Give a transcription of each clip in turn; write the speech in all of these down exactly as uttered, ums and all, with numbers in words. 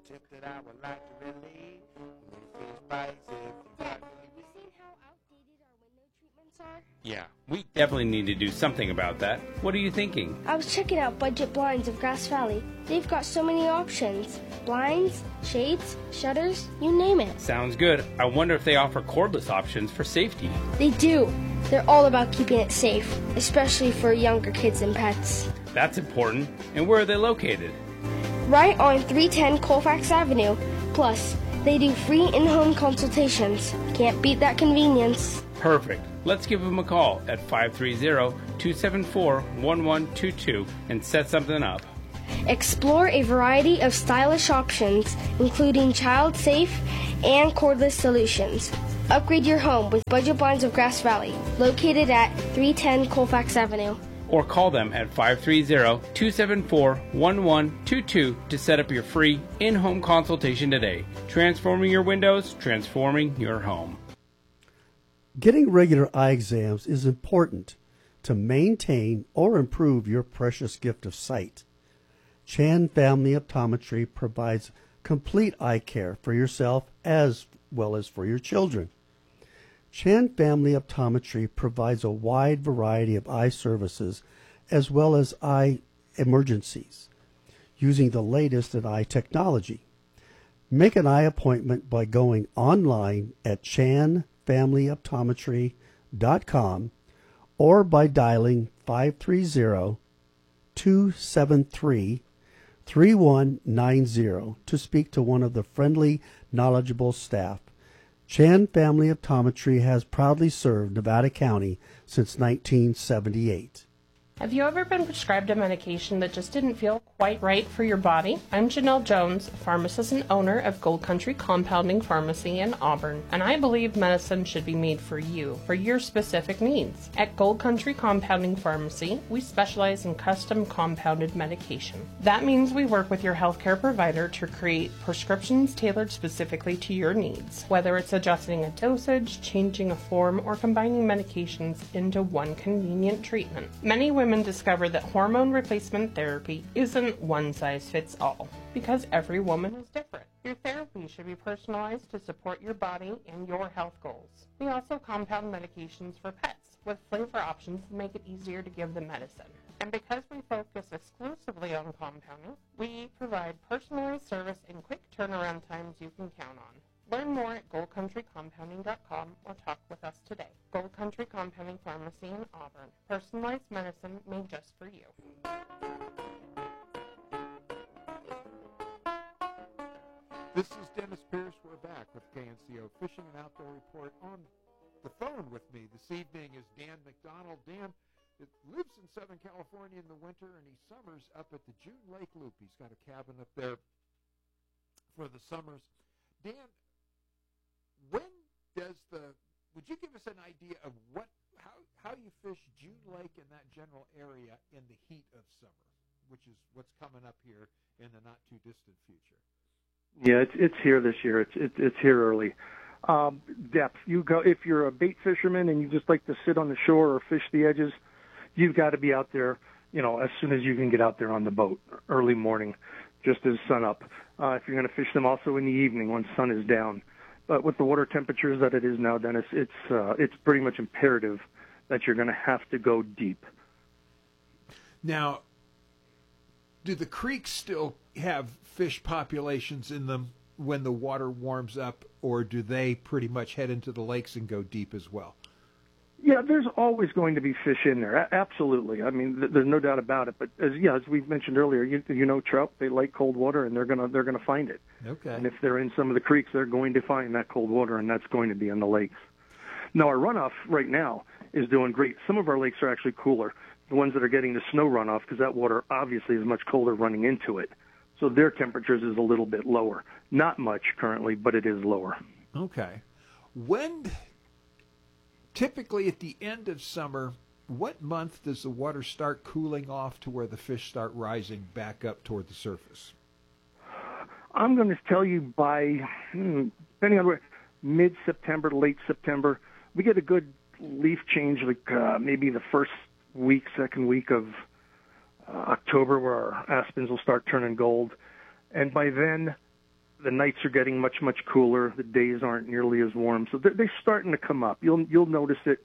tip that I would like to relieve. Fish bites if you got Have you seen how outdated our window treatments are? Yeah, we definitely need to do something about that. What are you thinking? I was checking out Budget Blinds of Grass Valley. They've got so many options. Blinds, shades, shutters, you name it. Sounds good. I wonder if they offer cordless options for safety. They do. They're all about keeping it safe, especially for younger kids and pets. That's important. And where are they located? Right on three ten Colfax Avenue. Plus, they do free in-home consultations. Can't beat that convenience. Perfect. Let's give them a call at five three zero, two seven four, one one two two and set something up. Explore a variety of stylish options, including child-safe and cordless solutions. Upgrade your home with Budget Blinds of Grass Valley, located at three ten Colfax Avenue. Or call them at five three zero, two seven four, one one two two to set up your free in-home consultation today. Transforming your windows, transforming your home. Getting regular eye exams is important to maintain or improve your precious gift of sight. Chan Family Optometry provides complete eye care for yourself as well as for your children. Chan Family Optometry provides a wide variety of eye services as well as eye emergencies using the latest in eye technology. Make an eye appointment by going online at chan family optometry dot com or by dialing five three zero, two seven three, three one nine zero to speak to one of the friendly, knowledgeable staff. Chan Family Optometry has proudly served Nevada County since nineteen seventy-eight. Have you ever been prescribed a medication that just didn't feel quite right for your body? I'm Janelle Jones, pharmacist and owner of Gold Country Compounding Pharmacy in Auburn, and I believe medicine should be made for you, for your specific needs. At Gold Country Compounding Pharmacy, we specialize in custom compounded medication. That means we work with your healthcare provider to create prescriptions tailored specifically to your needs, whether it's adjusting a dosage, changing a form, or combining medications into one convenient treatment. Many women discover that hormone replacement therapy isn't one size fits all because every woman is different. Your therapy should be personalized to support your body and your health goals. We also compound medications for pets with flavor options to make it easier to give them medicine. And because we focus exclusively on compounding, we provide personalized service and quick turnaround times you can count on. Learn more at gold country compounding dot com or talk with us today. Gold Country Compounding Pharmacy in Auburn. Personalized medicine made just for you. This is Dennis Pierce. We're back with K N C O Fishing and Outdoor Report. On the phone with me this evening is Dan McDonald. Dan it lives in Southern California in the winter, and he summers up at the June Lake Loop. He's got a cabin up there for the summers. Dan, when does the, would you give us an idea of what, how, how you fish June Lake in that general area in the heat of summer, which is what's coming up here in the not too distant future? Yeah, it's it's here this year. It's it's, it's here early. Um, depth. You go if you're a bait fisherman and you just like to sit on the shore or fish the edges, you've got to be out there. You know, as soon as you can get out there on the boat, early morning, just as sun up. Uh, if you're going to fish them, also in the evening when sun is down. But with the water temperatures that it is now, Dennis, it's uh, it's pretty much imperative that you're going to have to go deep. Now, do the creeks still have fish populations in them when the water warms up, or do they pretty much head into the lakes and go deep as well? Yeah, there's always going to be fish in there. A- absolutely. I mean, th- there's no doubt about it. But as yeah, as we've mentioned earlier, you, you know, trout, they like cold water, and they're gonna they're gonna find it. Okay. And if they're in some of the creeks, they're going to find that cold water, and that's going to be in the lakes. Now, our runoff right now is doing great. Some of our lakes are actually cooler. The ones that are getting the snow runoff, because that water obviously is much colder running into it. So their temperatures is a little bit lower. Not much currently, but it is lower. Okay. When, typically at the end of summer, what month does the water start cooling off to where the fish start rising back up toward the surface? I'm going to tell you by, hmm, depending on where, mid-September, late September, we get a good leaf change, like uh, maybe the first week, second week of uh, October, where our aspens will start turning gold. And by then, the nights are getting much, much cooler. The days aren't nearly as warm. So they're, they're starting to come up. You'll, you'll notice it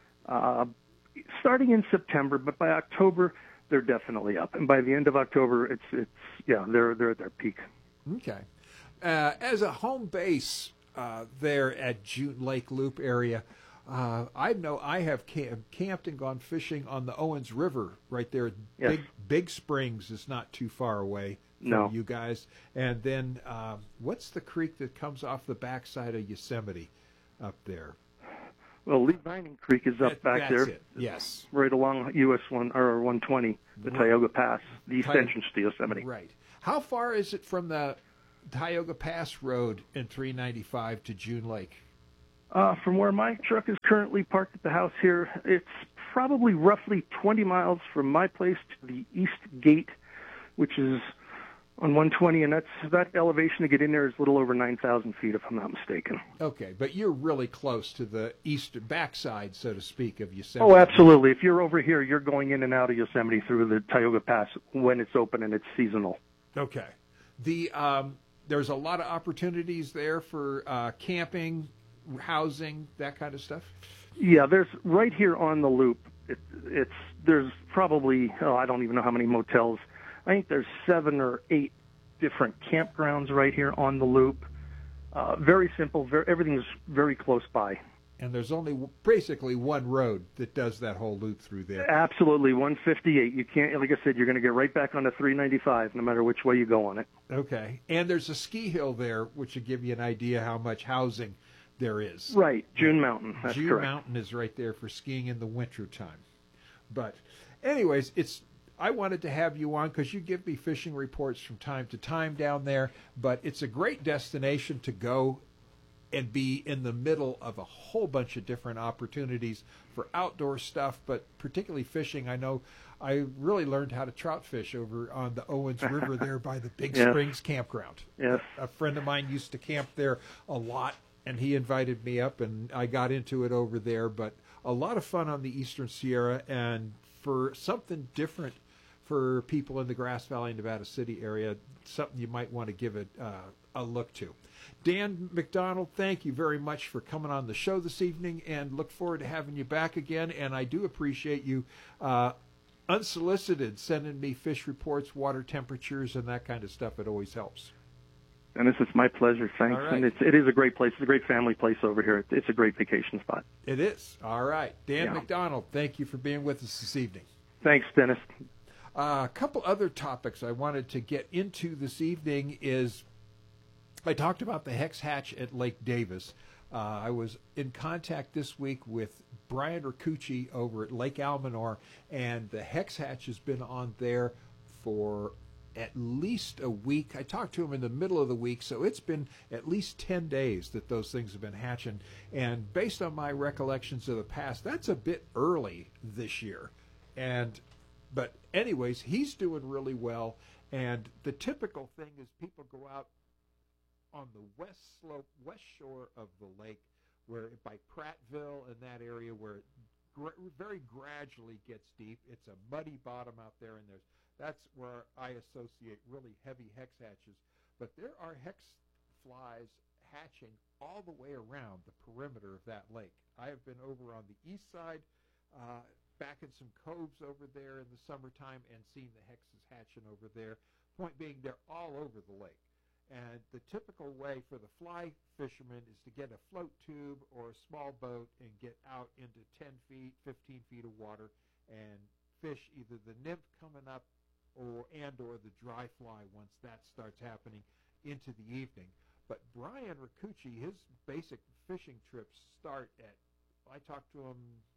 uh, starting in September, but by October, they're definitely up. And by the end of October, it's, it's yeah, they're, they're at their peak. Okay. Uh, as a home base uh, there at June Lake Loop area, uh, I know I have camp- camped and gone fishing on the Owens River right there. Yes. Big Big Springs is not too far away from No. you guys. And then um, what's the creek that comes off the backside of Yosemite up there? Well, Lee Vining Creek is up That- back that's there. It. Yes. Right along U S one or one twenty, the Right. Tioga Pass, the east Ti- entrance to Yosemite. Right. How far is it from the Tioga Pass Road in three ninety-five to June Lake? Uh, from where my truck is currently parked at the house here, it's probably roughly twenty miles from my place to the east gate, which is on one twenty, and that's that elevation to get in there is a little over nine thousand feet, if I'm not mistaken. Okay, but you're really close to the east backside, so to speak, of Yosemite. Oh, absolutely. If you're over here, you're going in and out of Yosemite through the Tioga Pass when it's open and it's seasonal. Okay. The um, there's a lot of opportunities there for uh, camping, housing, that kind of stuff. Yeah, there's right here on the loop. It, it's there's probably oh, I don't even know how many motels. I think there's seven or eight different campgrounds right here on the loop. Uh, very simple. Very, everything's very close by. And there's only basically one road that does that whole loop through there. Absolutely, one fifty-eight. You can't, like I said, you're going to get right back onto three ninety-five, no matter which way you go on it. Okay. And there's a ski hill there, which will give you an idea how much housing there is. Right, June Mountain. That's June correct. Mountain is right there for skiing in the winter time. But, anyways, it's. I wanted to have you on because you give me fishing reports from time to time down there. But it's a great destination to go and be in the middle of a whole bunch of different opportunities for outdoor stuff, but particularly fishing. I know I really learned how to trout fish over on the Owens River there by the Big Yes. Springs campground. Yes. A friend of mine used to camp there a lot, and he invited me up, and I got into it over there. But a lot of fun on the Eastern Sierra, and for something different for people in the Grass Valley, Nevada City area, something you might want to give it uh, a look to. Dan McDonald, thank you very much for coming on the show this evening, and look forward to having you back again. And I do appreciate you uh, unsolicited sending me fish reports, water temperatures, and that kind of stuff. It always helps. Dennis, it's my pleasure. Thanks. All right. And it's, it is a great place. It's a great family place over here. It's, it's a great vacation spot. It is. All right. Dan Yeah. McDonald, thank you for being with us this evening. Thanks, Dennis. Uh, a couple other topics I wanted to get into this evening is I talked about the Hex Hatch at Lake Davis. Uh, I was in contact this week with Brian Ricucci over at Lake Almanor, and the Hex Hatch has been on there for at least a week. I talked to him in the middle of the week, so it's been at least ten days that those things have been hatching. And based on my recollections of the past, that's a bit early this year. And But anyways, he's doing really well. And the typical thing is people go out on the west slope, west shore of the lake, where by Prattville and that area where it gra- very gradually gets deep. It's a muddy bottom out there, and there's that's where I associate really heavy hex hatches. But there are hex flies hatching all the way around the perimeter of that lake. I have been over on the east side, uh, back in some coves over there in the summertime, and seen the hexes hatching over there. Point being, they're all over the lake. And the typical way for the fly fisherman is to get a float tube or a small boat and get out into ten feet, fifteen feet of water and fish either the nymph coming up or and or the dry fly once that starts happening into the evening. But Brian Ricucci, his basic fishing trips start at, I talked to him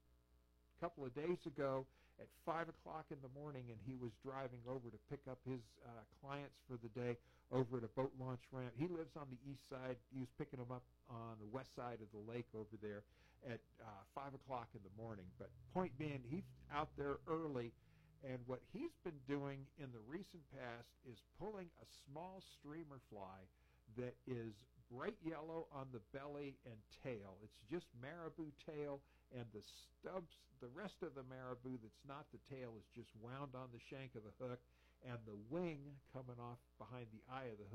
a couple of days ago at five o'clock in the morning, and he was driving over to pick up his uh, clients for the day over at a boat launch ramp. He lives on the east side. He was picking them up on the west side of the lake over there at uh, five o'clock in the morning. But point being, he's out there early, and what he's been doing in the recent past is pulling a small streamer fly that is bright yellow on the belly and tail. It's just marabou tail, and the stubs, the rest of the marabou that's not the tail is just wound on the shank of the hook, and the wing coming off behind the eye of the hook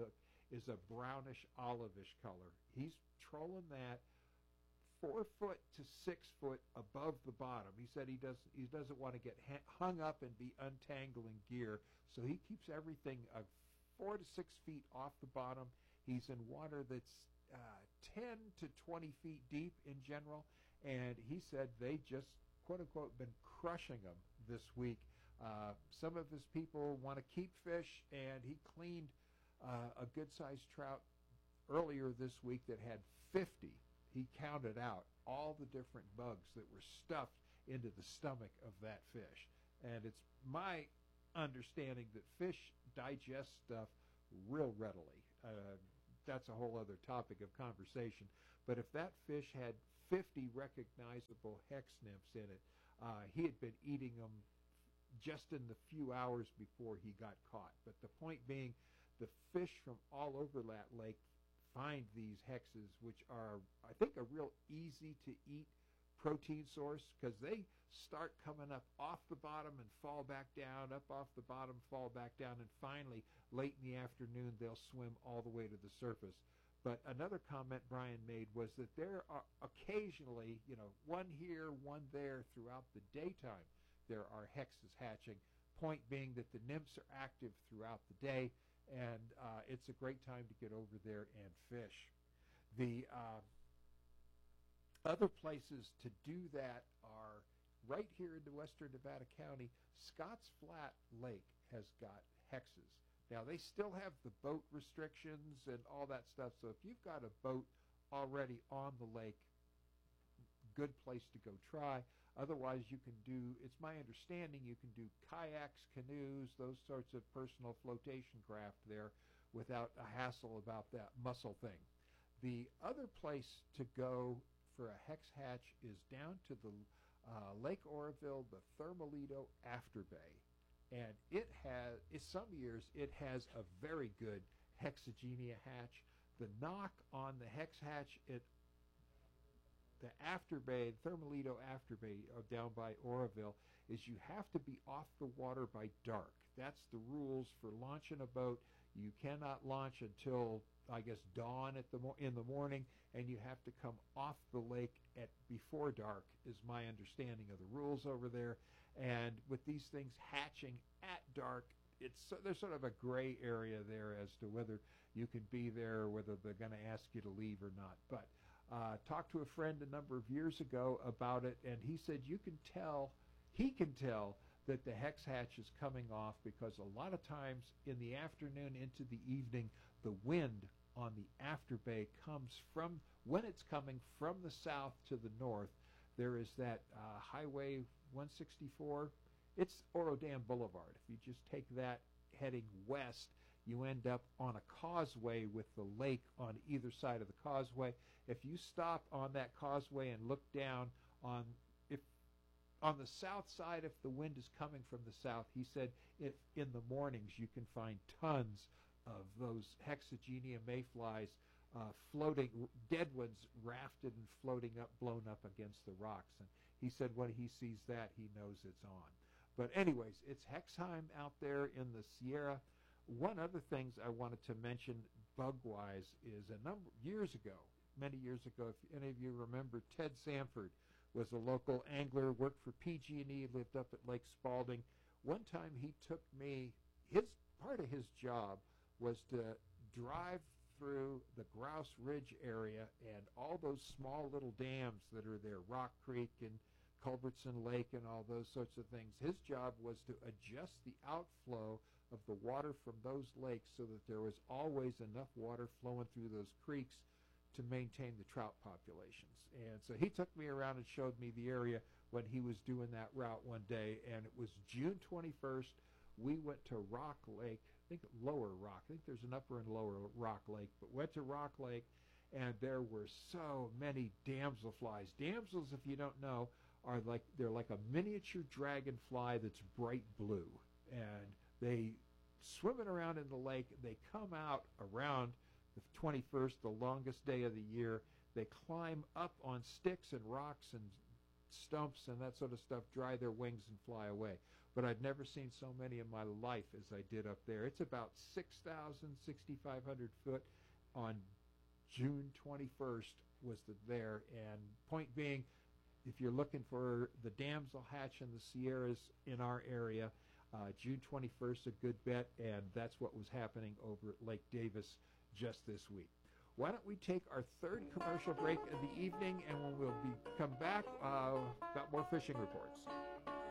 is a brownish olivish color. He's trolling that four foot to six foot above the bottom. He said he doesn't he doesn't want to get ha- hung up and be untangling gear, so he keeps everything uh, four to six feet off the bottom. He's in water that's uh, ten to twenty feet deep in general, and he said they just quote unquote been crushing them this week. Uh, some of his people want to keep fish, and he cleaned uh, a good-sized trout earlier this week that had fifty. He counted out all the different bugs that were stuffed into the stomach of that fish. And it's my understanding that fish digest stuff real readily. Uh, that's a whole other topic of conversation. But if that fish had fifty recognizable hex nymphs in it, uh, he had been eating them just in the few hours before he got caught. But the point being, the fish from all over that lake find these hexes, which are, I think, a real easy to eat protein source, because they start coming up off the bottom and fall back down, up off the bottom, fall back down, and finally, late in the afternoon, they'll swim all the way to the surface. But another comment Brian made was that there are occasionally, you know, one here, one there throughout the daytime, there are hexes hatching. Point being that the nymphs are active throughout the day, and uh, it's a great time to get over there and fish. The uh, other places to do that are right here in the western Nevada County. Scotts Flat Lake has got hexes. Now, they still have the boat restrictions and all that stuff, so if you've got a boat already on the lake, good place to go try. Otherwise, you can do, it's my understanding, you can do kayaks, canoes, those sorts of personal flotation craft there without a hassle about that mussel thing. The other place to go for a hex hatch is down to the uh, Lake Oroville, the Thermalito Afterbay. And it has, it's some years, it has a very good hexagenia hatch. The knock on the hex hatch at the Afterbay, Thermalito Afterbay uh, down by Oroville, is you have to be off the water by dark. That's the rules for launching a boat. You cannot launch until, I guess, dawn at the mo- in the morning, and you have to come off the lake at before dark, is my understanding of the rules over there. And with these things hatching at dark, it's there's sort of a gray area there as to whether you can be there or whether they're going to ask you to leave or not. But uh, talked to a friend a number of years ago about it, and he said you can tell, he can tell that the hex hatch is coming off because a lot of times in the afternoon into the evening, the wind on the Afterbay comes from, when it's coming from the south to the north, there is that uh, Highway one sixty-four. It's Oro Dam Boulevard. If you just take that heading west, you end up on a causeway with the lake on either side of the causeway. If you stop on that causeway and look down on, if on the south side, if the wind is coming from the south, he said if in the mornings you can find tons of those Hexagenia mayflies uh, floating, dead ones rafted and floating up, blown up against the rocks. And he said when he sees that, he knows it's on. But anyways, it's Hexheim out there in the Sierra. One other things I wanted to mention bug-wise is a number years ago, many years ago, if any of you remember, Ted Sanford was a local angler, worked for P G and E, lived up at Lake Spalding. One time he took me, his part of his job was to drive through the Grouse Ridge area and all those small little dams that are there, Rock Creek and Culbertson Lake and all those sorts of things. His job was to adjust the outflow of the water from those lakes so that there was always enough water flowing through those creeks to maintain the trout populations. And so he took me around and showed me the area when he was doing that route one day, and it was June twenty-first. We went to Rock Lake, I think Lower Rock. I think there's an Upper and Lower Rock Lake, but went to Rock Lake, and there were so many damselflies. Damsels, if you don't know, are like, they're like a miniature dragonfly that's bright blue, and they swimming around in the lake. They come out around the twenty-first, the longest day of the year. They climb up on sticks and rocks and stumps and that sort of stuff, dry their wings and fly away. but I'd never seen so many in my life as I did up there. It's about six thousand, sixty-five hundred foot on June twenty-first was the, there. And point being, if you're looking for the damsel hatch in the Sierras in our area, uh, June twenty-first a good bet, and that's what was happening over at Lake Davis just this week. Why don't we take our third commercial break of the evening, and when we'll be come back, uh, got more fishing reports.